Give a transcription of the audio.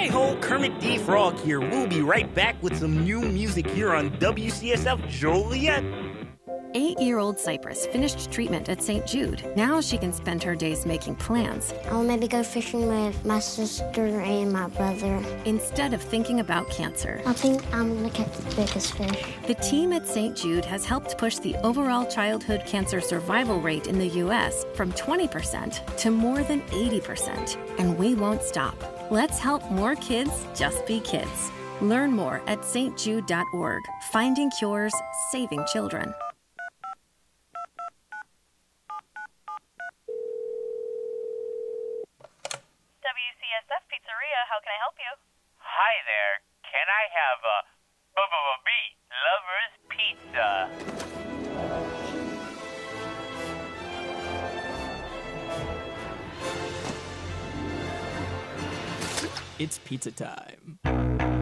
Hi ho, Kermit D. Frog here. We'll be right back with some new music here on WCSF Joliet. 8-year-old Cypress finished treatment at St. Jude. Now she can spend her days making plans I'll maybe go fishing with my sister and my brother. instead of thinking about cancer. I think I'm gonna catch the biggest fish. The team at St. Jude has helped push the overall childhood cancer survival rate in the U.S. from 20% to more than 80%. And we won't stop. Let's help more kids just be kids. Learn more at stjude.org. Finding cures, saving children. WCSF Pizzeria, how can I help you? Hi there. Can I have a lover's pizza? It's pizza time.